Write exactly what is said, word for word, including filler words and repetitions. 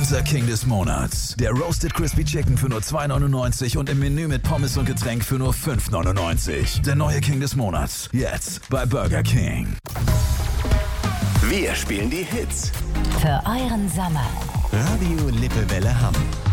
Unser King des Monats. Der Roasted Crispy Chicken für nur zwei neunundneunzig und im Menü mit Pommes und Getränk für nur fünf neunundneunzig. Der neue King des Monats. Jetzt bei Burger King. Wir spielen die Hits für euren Sommer. Radio Lippewelle Hamm.